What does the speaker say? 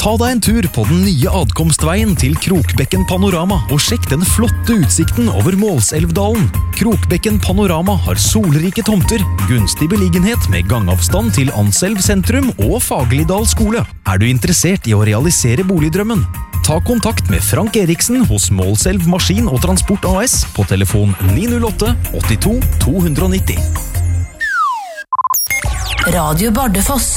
Ta deg en tur på den nye adkomstveien til Krokbekken Panorama og sjekk den flotte utsikten over Målselvdalen. Krokbekken Panorama har solrike tomter, gunstig beliggenhet med gangavstand til Anselv sentrum og Fagerlidal skole. Er du interessert i å realisere boligdrømmen? Ta kontakt med Frank Eriksen hos Målselv Maskin og Transport AS på telefon 908 82 290. Radio Bardufoss.